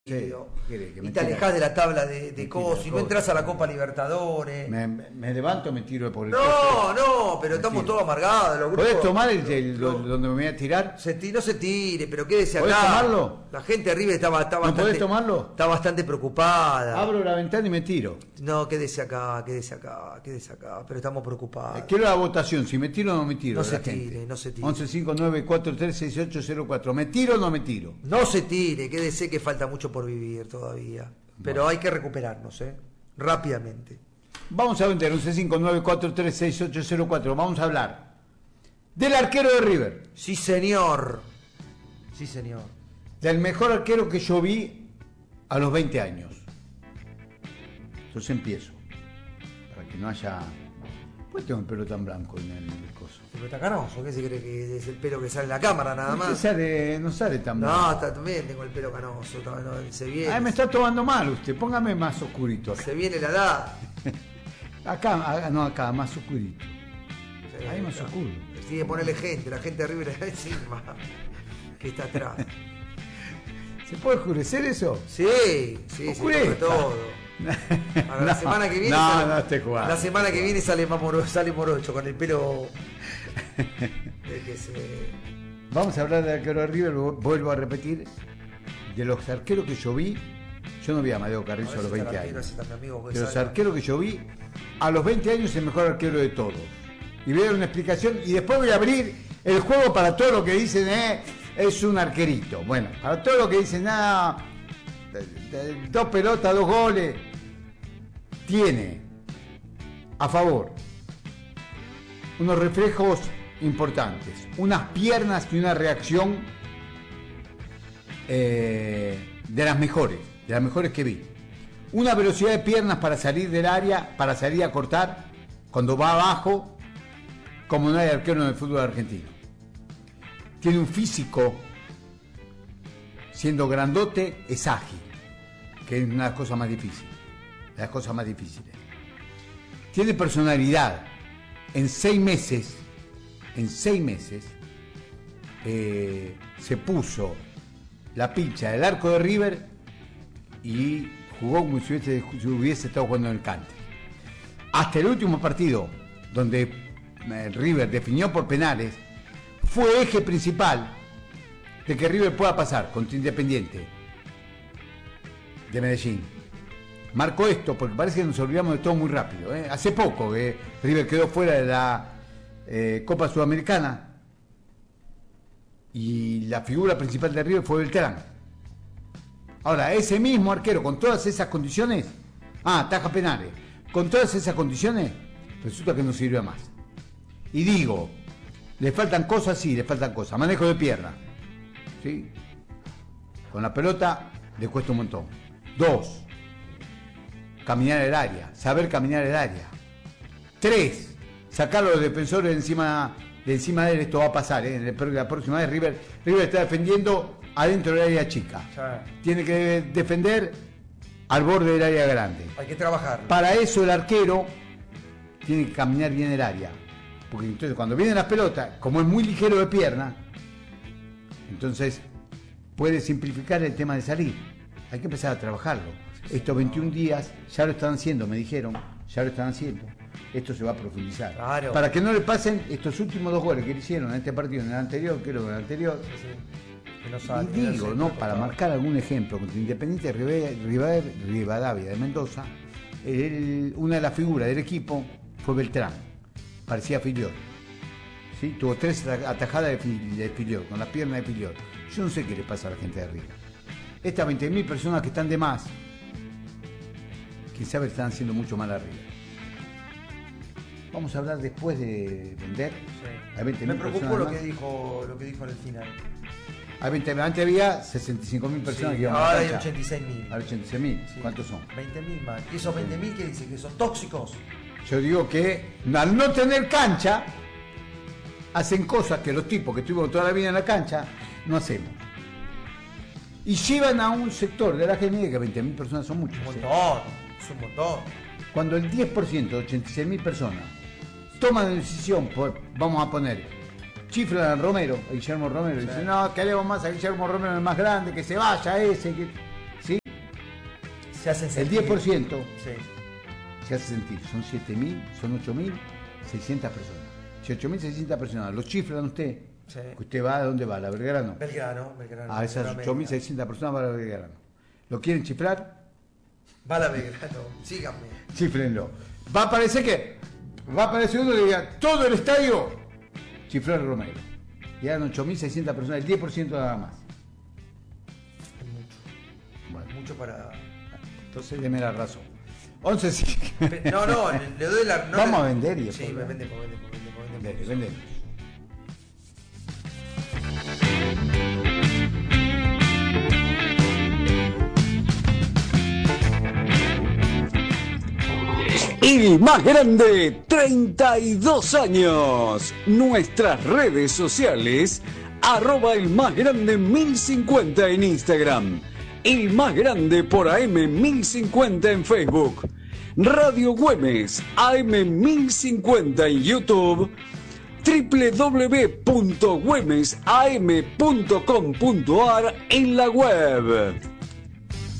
Sí, y te alejás de la tabla de cosas, y no entras a la Copa Libertadores. Me levanto, me tiro por el No, pero estamos todos amargados. Los grupos, ¿podés tomar donde me voy a tirar? No se tire, pero quédese acá. ¿Podés tomarlo? La gente arriba está ¿No bastante, podés tomarlo? Está bastante preocupada. Abro la ventana y me tiro. No, quédese acá, pero estamos preocupados. Quiero la votación, si me tiro o no me tiro. No se tire. 1159436804. ¿Me tiro o no me tiro? No se tire, quédese que falta mucho por vivir todavía. Pero hay que recuperarnos, rápidamente. Vamos a vender 1159436804. Vamos a hablar del arquero de River. Sí, señor. Del mejor arquero que yo vi a los 20 años. Entonces empiezo. Para que no haya... ¿Por qué tengo el pelo tan blanco en el coso? ¿Pero está canoso? ¿Qué se cree que es el pelo que sale en la cámara nada más? No sale tan blanco. No, también tengo el pelo canoso. Se viene. Ay, me está tomando mal usted. Póngame más oscurito acá. Se viene la edad. acá, más oscurito. Sí, ahí más oscuro. Tiene que ponerle gente, la gente de River está encima. Que está atrás. ¿Se puede oscurecer eso? Sí, sobre todo. Ahora, la semana que viene la semana que viene sale morocho con el pelo Vamos a hablar del arquero de River. Vuelvo a repetir, de los arqueros que yo vi. Yo no vi a Amadeo Carrizo a los 20 años. De los arqueros que yo vi a los 20 años, el mejor arquero de todos. Y voy a dar una explicación y después voy a abrir el juego para todo lo que dicen es un arquerito. Bueno, para todo lo que dicen dos pelotas, 2 goles. Tiene a favor unos reflejos importantes, unas piernas y una reacción de las mejores que vi. Una velocidad de piernas para salir del área, para salir a cortar cuando va abajo, como no hay arquero en el fútbol argentino. Tiene un físico, siendo grandote, es ágil, que es una de las cosas más difíciles. Tiene personalidad. En 6 meses se puso la pincha del arco de River y jugó como si hubiese estado jugando en el Cante. Hasta el último partido, donde River definió por penales, fue eje principal de que River pueda pasar contra Independiente de Medellín. Marcó esto porque parece que nos olvidamos de todo muy rápido. Hace poco River quedó fuera de la Copa Sudamericana y la figura principal de River fue Beltrán. Ahora, ese mismo arquero con todas esas condiciones, ataja penales, con todas esas condiciones, resulta que no sirve más. Y digo, le faltan cosas, sí, le faltan cosas. Manejo de pierna, ¿sí? Con la pelota le cuesta un montón. 2, caminar el área, saber caminar el área. 3, sacar a los defensores de encima de él. Esto va a pasar, la próxima vez River está defendiendo adentro del área chica. Tiene que defender al borde del área grande. Hay que trabajar. Para eso el arquero tiene que caminar bien el área. Porque entonces cuando vienen las pelotas, como es muy ligero de pierna, entonces puede simplificar el tema de salir. Hay que empezar a trabajarlo. Estos 21 días ya lo están haciendo, me dijeron, Esto se va a profundizar. Claro. Para que no le pasen estos últimos 2 goles que le hicieron en este partido, en el anterior, creo que en el anterior. Y digo, para marcar algún ejemplo, contra Independiente Rivadavia de Mendoza, una de las figuras del equipo fue Beltrán. Parecía Filiol. ¿Sí? Tuvo 3 atajadas de Filiol, con la pierna de Filiol. Yo no sé qué le pasa a la gente de arriba. Estas 20.000 personas que están de más, quién sabe, están haciendo mucho mal arriba. Vamos a hablar después de vender. Sí. Me preocupó lo que dijo en el final. Antes había 65.000 personas que iban a la ahora cancha. Hay 86.000. Ahora 86.000. Sí. ¿Cuántos son? 20.000 más. ¿Y esos 20.000 qué dicen? ¿Que son tóxicos? Yo digo que al no tener cancha, hacen cosas que los tipos que estuvimos toda la vida en la cancha no hacemos. Y llevan a un sector de la gente que 20.000 personas son muchos. Es un montón. Cuando el 10% de 86.000 personas toman la decisión, vamos a poner, chiflan a Romero, a Guillermo Romero, y dicen, no, queremos más a Guillermo Romero, el más grande, que se vaya ese, se hacen sentir. El 10% sí. se hace sentir. Son 7.000, son 8.600 personas. Si 8.600 personas lo chiflan usted, sí. Que usted va, ¿a dónde va? ¿A la Belgrano? Belgrano. A esas 8.600 personas va a la Belgrano. ¿Lo quieren chiflar? Va a la Belgrano, síganme. Chiflenlo. Va a aparecer uno que diga, todo el estadio chifló el Romero. Y eran 8.600 personas, el 10% nada más. Es mucho. Bueno. Mucho para... Entonces deme la razón. 11 sí. No, le doy la... No vamos a vender y sí, vendemos. Vendemos. El más grande, 32 años. Nuestras redes sociales, @el más grande 1050 en Instagram. El más grande por AM 1050 en Facebook. Radio Güemes, AM 1050 en YouTube. www.güemesam.com.ar en la web.